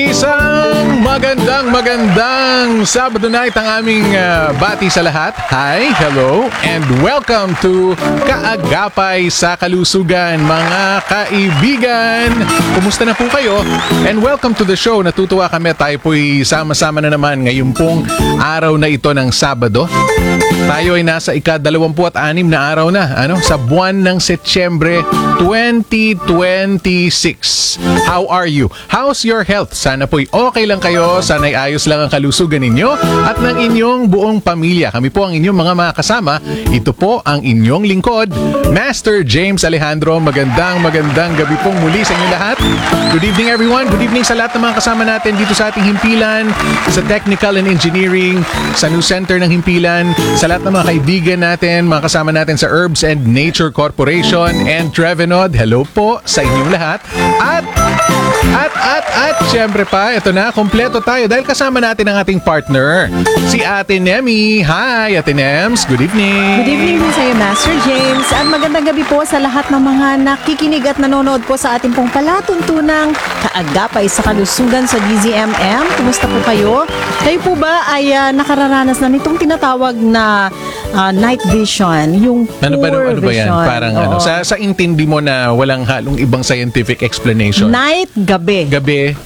Isang magandang Sabado night ang aming bati sa lahat. Hi, hello, and welcome to Kaagapay sa Kalusugan, mga kaibigan. Kumusta na po kayo? And welcome to the show. Natutuwa kami, tayo po'y sama-sama na naman ngayon pong araw na ito ng Sabado. Tayo ay nasa ika-26 na araw na, sa buwan ng Setyembre 2026. How are you? How's your health? Sana po'y okay lang kayo, sana'y ayos lang ang kalusugan ninyo at ng inyong buong pamilya. Kami po ang inyong mga kasama. Ito po ang inyong lingkod, Master James Alejandro. Magandang gabi pong muli sa inyong lahat. Good evening everyone. Good evening sa lahat ng mga kasama natin dito sa ating himpilan, sa Technical and Engineering, sa New Center ng Himpilan, sa lahat ng mga kaibigan natin, mga kasama natin sa Herbs and Nature Corporation and Trevenod. Hello po sa inyong lahat. At syempre pa, ito na, kompleto tayo dahil kasama natin ang ating partner, si Ate Nemi. Hi, Ate Nems. Good evening. Good evening din sa iyo, Master James. At magandang gabi po sa lahat ng mga nakikinig at nanonood po sa ating pong palatuntunang Kaagapay sa Kalusugan sa DZMM. Kumusta po kayo? Kayo po ba ay nakararanas na nitong tinatawag na night vision? Yung Ano ba yan? vision. Parang sa intindi mo na walang halong ibang scientific explanation. Night, gabi. Gabi,